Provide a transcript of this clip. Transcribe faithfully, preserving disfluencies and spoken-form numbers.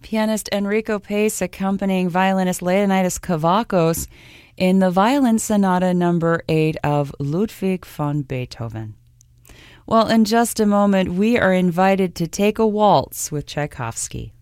pianist Enrico Pace accompanying violinist Leonidas Kavakos in the Violin Sonata number eight of Ludwig van Beethoven. Well, in just a moment, we are invited to take a waltz with Tchaikovsky.